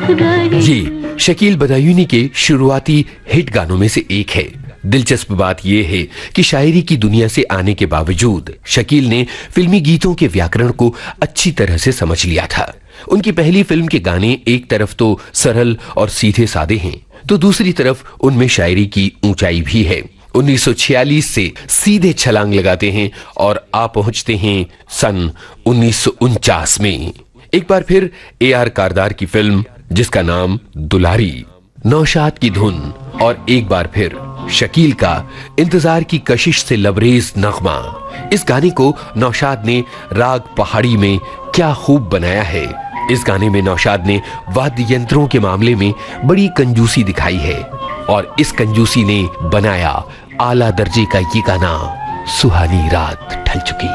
ये शकील बदायूनी के शुरुआती हिट गानों में से एक है। दिलचस्प बात यह है कि शायरी की दुनिया से आने के बावजूद शकील ने फिल्मी गीतों के व्याकरण को अच्छी तरह से समझ लिया था। उनकी पहली फिल्म के गाने एक तरफ तो सरल और सीधे सादे हैं, तो दूसरी तरफ उनमें शायरी की ऊंचाई भी है। 1946 से सीधे छलांग लगाते हैं और आ पहुंचते हैं सन 1949 में। एक बार फिर AR कारदार की फिल्म जिसका नाम दुलारी, नौशाद की धुन और एक बार फिर शकील का इंतजार की कशिश से लबरेज नगमा। इस गाने को नौशाद ने राग पहाड़ी में क्या खूब बनाया है। इस गाने में नौशाद ने वाद्य यंत्रों के मामले में बड़ी कंजूसी दिखाई है और इस कंजूसी ने बनाया आला दर्जे का ये गाना सुहानी रात ढल चुकी।